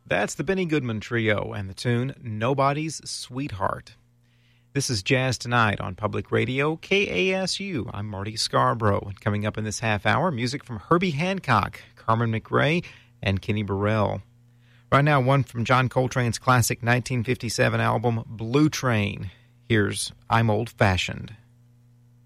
That's the Benny Goodman Trio and the tune Nobody's Sweetheart. This is Jazz Tonight on Public Radio, KASU. I'm Marty Scarborough. And coming up in this half hour, music from Herbie Hancock, Carmen McRae, and Kenny Burrell. Right now, one from John Coltrane's classic 1957 album, Blue Train. Here's I'm Old Fashioned.